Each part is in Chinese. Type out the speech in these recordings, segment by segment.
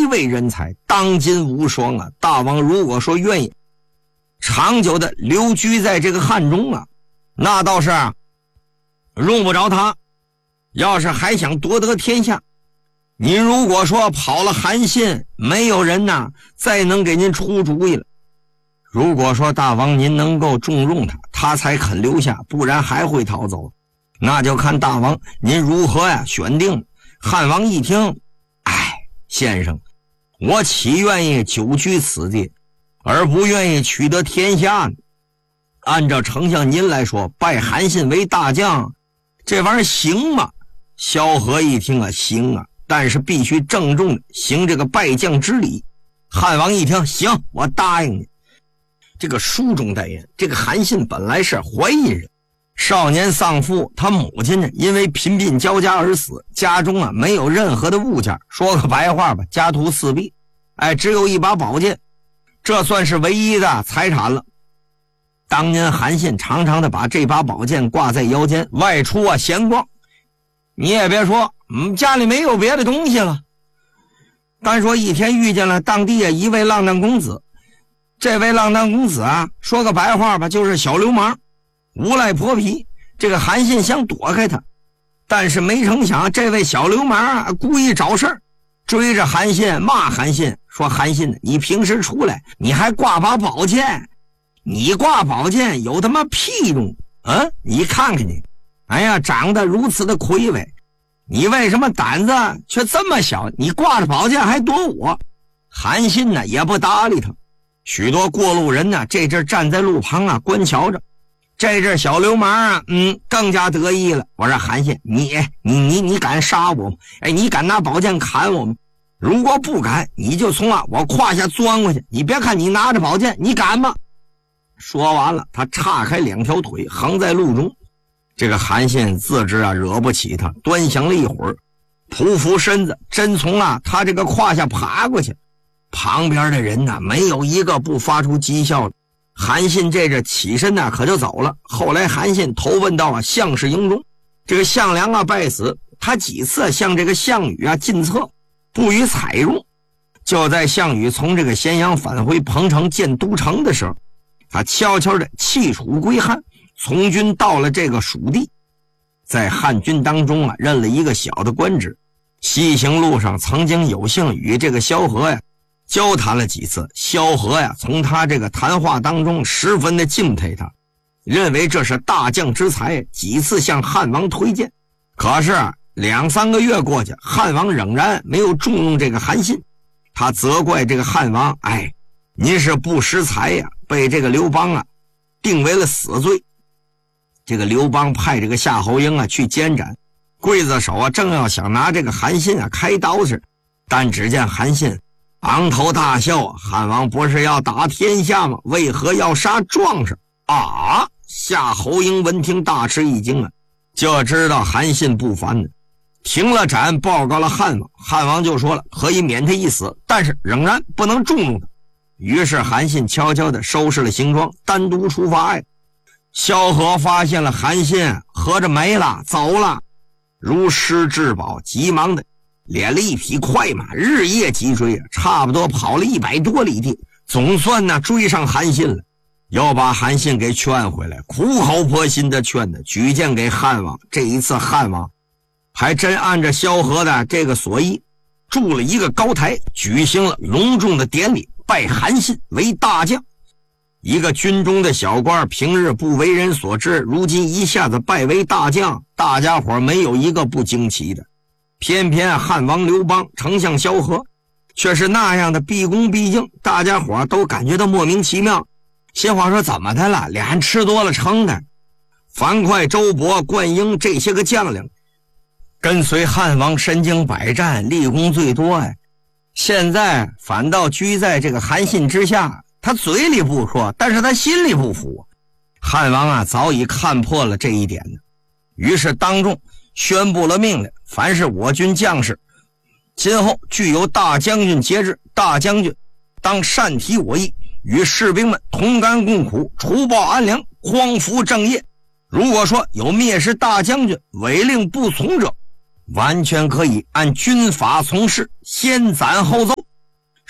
一位人才，当今无双啊！大王如果说愿意长久的留居在这个汉中啊，那倒是用不着他。要是还想夺得天下，您如果说跑了韩信，没有人呐再能给您出主意了。如果说大王您能够重用他，他才肯留下，不然还会逃走。那就看大王您如何呀选定。汉王一听，先生，我岂愿意久居此地，而不愿意取得天下呢？按照丞相您来说，拜韩信为大将，这玩意儿行吗？萧何一听啊，行啊，但是必须郑重的行这个拜将之礼。汉王一听，行，我答应你。这个书中代言，这个韩信本来是淮阴人，少年丧父，他母亲呢因为贫病交加而死，家中啊没有任何的物件，说个白话吧，家徒四壁，只有一把宝剑，这算是唯一的财产了。当年韩信常常的把这把宝剑挂在腰间，外出啊闲逛。你也别说家里没有别的东西了，单说一天遇见了当地一位浪荡公子，这位浪荡公子啊，说个白话吧，就是小流氓，无赖泼皮。这个韩信想躲开他，但是没成想这位小流氓啊故意找事儿，追着韩信骂韩信，说韩信你平时出来你还挂把宝剑，你挂宝剑有他妈屁用啊？你看看你，长得如此的魁伟，你为什么胆子却这么小？你挂着宝剑还躲我？韩信呢也不搭理他。许多过路人呢这阵站在路旁啊观瞧着。这阵小流氓啊更加得意了。我说韩信，你敢杀我吗？你敢拿宝剑砍我吗？如果不敢，你就从我胯下钻过去。你别看你拿着宝剑，你敢吗？说完了，他岔开两条腿横在路中。这个韩信自知啊惹不起他，端详了一会儿，匍匐身子真从他这个胯下爬过去。旁边的人呢没有一个不发出讥笑的。韩信这着起身呢可就走了。后来韩信投奔到项氏营中，这个项梁啊败死，他几次向这个项羽啊进策，不予采用。就在项羽从这个咸阳返回彭城建都城的时候，他悄悄的弃楚归汉，从军到了这个蜀地，在汉军当中啊任了一个小的官职。西行路上曾经有幸与这个萧何呀交谈了几次，萧何呀从他这个谈话当中十分的敬佩他，认为这是大将之才，几次向汉王推荐。可是2-3个月过去，汉王仍然没有重用这个韩信。他责怪这个汉王，您是不识才呀，被这个刘邦啊定为了死罪。这个刘邦派这个夏侯婴啊去监斩，刽子手啊正要想拿这个韩信啊开刀时，但只见韩信昂头大笑，汉王不是要打天下吗？为何要杀壮士啊？夏侯婴闻听大吃一惊啊，就知道韩信不凡的，停了斩，报告了汉王。汉王就说了，可以免他一死，但是仍然不能重用他。于是韩信悄悄地收拾了行装，单独出发呀。萧何发现了韩信合着没了，走了，如失至宝，急忙的敛了一匹快马，日夜急追，差不多跑了100多里地，总算呢追上韩信了，要把韩信给劝回来，苦口婆心的劝他，举荐给汉王。这一次汉王还真按照萧何的这个所议，筑了一个高台，举行了隆重的典礼，拜韩信为大将。一个军中的小官，平日不为人所知，如今一下子拜为大将，大家伙没有一个不惊奇的。偏偏汉王刘邦、丞相萧何却是那样的毕恭毕敬，大家伙都感觉到莫名其妙。心话说怎么的了？俩人吃多了撑的。樊哙、周勃、灌婴这些个将领跟随汉王身经百战，立功最多现在反倒居在这个韩信之下，他嘴里不说，但是他心里不服。汉王啊早已看破了这一点呢，于是当众宣布了命令，凡是我军将士今后具有大将军节制，大将军当善提我意，与士兵们同甘共苦，除暴安良，匡扶正业。如果说有蔑视大将军违令不从者，完全可以按军法从事，先斩后奏。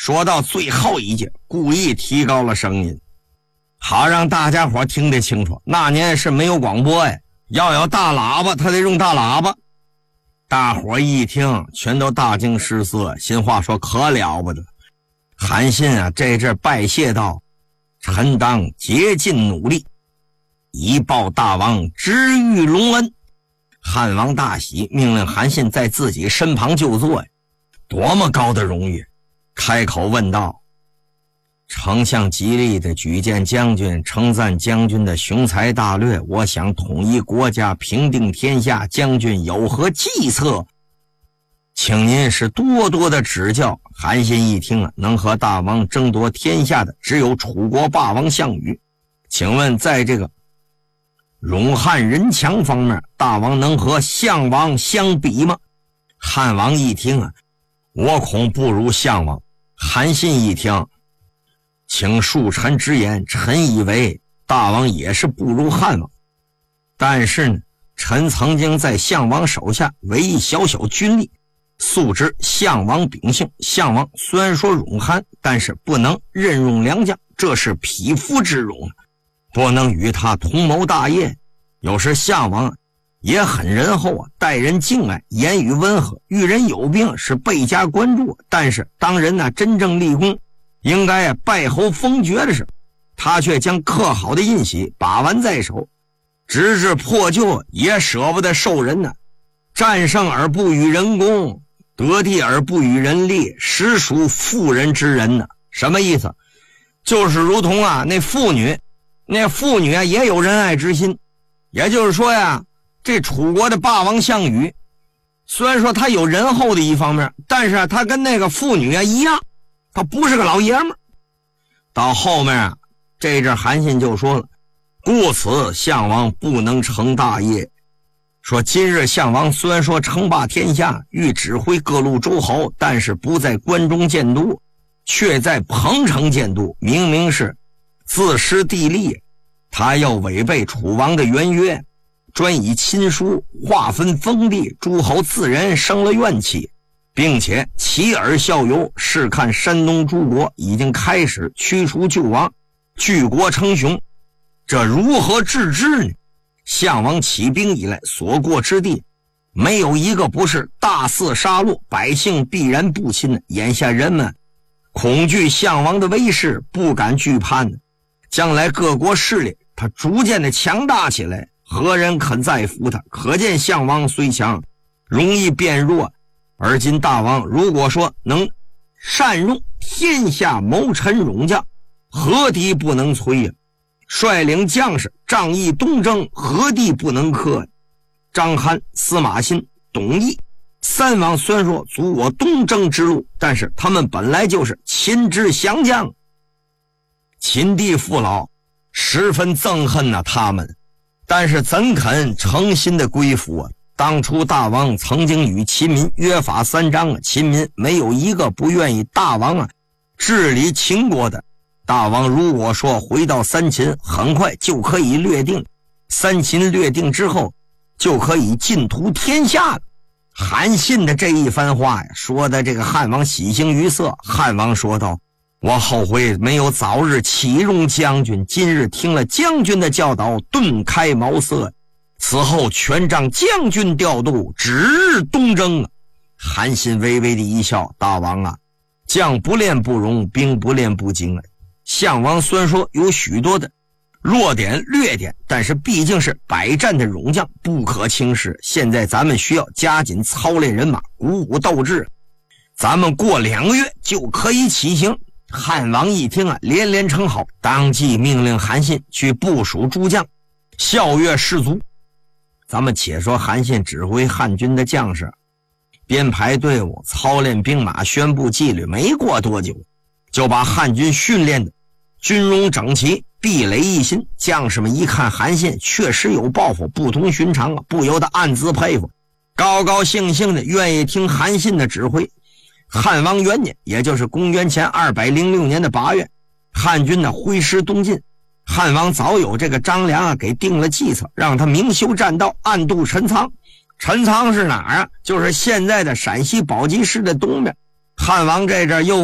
说到最后一节，故意提高了声音，好让大家伙听得清楚。那年是没有广播呀，要有大喇叭他得用大喇叭。大伙一听全都大惊失色，心话说可了不得。韩信啊，这阵拜谢道：臣当竭尽努力，以报大王知遇隆恩。汉王大喜，命令韩信在自己身旁就坐呀，多么高的荣誉！开口问道：丞相极力的举荐将军，称赞将军的雄才大略，我想统一国家，平定天下，将军有何计策？请您是多多的指教。韩信一听啊，能和大王争夺天下的只有楚国霸王项羽，请问在这个勇悍人强方面，大王能和项王相比吗？汉王一听啊，我恐不如项王。韩信一听，请恕臣直言，臣以为大王也是不如汉王，但是呢，臣曾经在项王手下为一小小军吏，素知项王秉性。项王虽然说勇悍，但是不能任用良将，这是匹夫之勇，不能与他同谋大业。有时项王也很仁厚啊，待人敬爱，言语温和，遇人有病是倍加关注。但是当人真正立功，应该拜侯封爵的时候，他却将刻好的印玺把玩在手，直至破旧也舍不得受人呢。战胜而不与人功，得地而不与人利，实属妇人之仁呢。什么意思？就是如同那妇女也有仁爱之心。也就是说呀，这楚国的霸王项羽，虽然说他有仁厚的一方面，但是他跟那个妇女一样，他不是个老爷们儿。到后面这阵韩信就说了，故此项王不能成大业。说今日项王虽然说称霸天下，欲指挥各路诸侯，但是不在关中建都，却在彭城建都，明明是自失地利。他要违背楚王的原约，专以亲疏划分封地，诸侯自然生了怨气，并且起而效尤。试看山东诸国已经开始驱除旧王，举国称雄，这如何治之呢？项王起兵以来所过之地，没有一个不是大肆杀戮，百姓必然不亲。眼下人们恐惧项王的威势，不敢惧叛，将来各国势力他逐渐的强大起来，何人肯再服他？可见项王虽强，容易变弱。而今大王如果说能善用天下谋臣勇将，何敌不能摧呀？率领将士仗义东征，何地不能克？张邯、司马欣、董翳三王虽然说阻我东征之路，但是他们本来就是秦之降将，秦地父老十分憎恨他们，但是怎肯诚心的归服啊？当初大王曾经与秦民约法三章，秦民没有一个不愿意大王治理秦国的。大王如果说回到三秦，很快就可以略定，三秦略定之后就可以尽图天下了。韩信的这一番话说的这个汉王喜形于色。汉王说道，我后悔没有早日启用将军，今日听了将军的教导，顿开茅塞，此后全仗将军调度，指日东征。韩信微微的一笑，大王将不练不容，兵不练不精。项王虽然说有许多的弱点劣点，但是毕竟是百战的勇将，不可轻视。现在咱们需要加紧操练人马，鼓舞斗志，咱们过2个月就可以起行。汉王一听连连称好，当即命令韩信去部署诸将，校阅士卒。咱们且说韩信指挥汉军的将士编排队伍，操练兵马，宣布纪律，没过多久就把汉军训练的军容整齐，壁垒一新。将士们一看韩信确实有抱负，不同寻常不由得暗自佩服，高高兴兴的愿意听韩信的指挥。汉王元年，也就是公元前206年的8月，汉军挥师东进。汉王早有这个张良给定了计策，让他明修栈道，暗度陈仓。陈仓是哪儿就是现在的陕西宝鸡市的东边。汉王这阵又